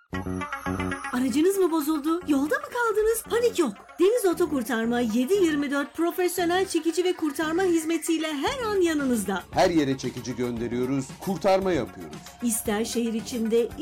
Aracınız mı bozuldu? Yolda mı kaldınız? Panik yok. Deniz Oto Kurtarma 7/24 profesyonel çekici ve kurtarma hizmetiyle her an yanınızda. Her yere çekici gönderiyoruz, kurtarma yapıyoruz. İster şehir içinde,